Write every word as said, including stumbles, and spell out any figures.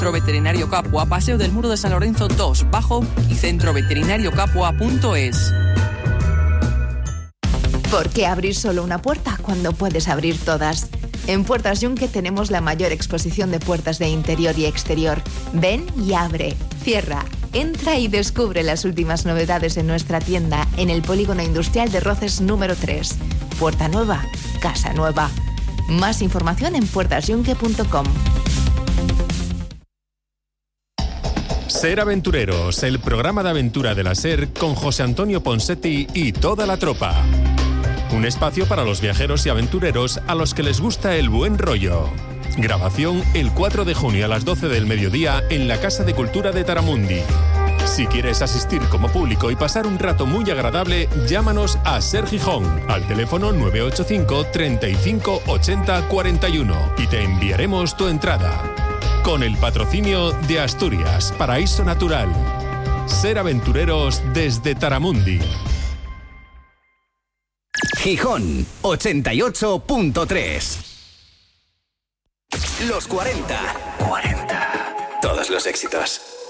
Centro Veterinario Capua, Paseo del Muro de San Lorenzo dos, Bajo y centro veterinario capua punto es. ¿Por qué abrir solo una puerta cuando puedes abrir todas? En Puertas Yunque tenemos la mayor exposición de puertas de interior y exterior. Ven y abre, cierra, entra y descubre las últimas novedades en nuestra tienda en el Polígono Industrial de Roces número tres. Puerta nueva, casa nueva. Más información en puertas yunque punto com. Ser Aventureros, el programa de aventura de la SER con José Antonio Ponsetti y toda la tropa. Un espacio para los viajeros y aventureros a los que les gusta el buen rollo. Grabación el cuatro de junio a las doce del mediodía en la Casa de Cultura de Taramundi. Si quieres asistir como público y pasar un rato muy agradable, llámanos a SER Gijón al teléfono nueve ocho cinco, treinta y cinco, ochenta, cuarenta y uno y te enviaremos tu entrada. Con el patrocinio de Asturias, Paraíso Natural. Ser Aventureros desde Taramundi. Gijón ochenta y ocho punto tres. Los cuarenta. cuarenta. Todos los éxitos.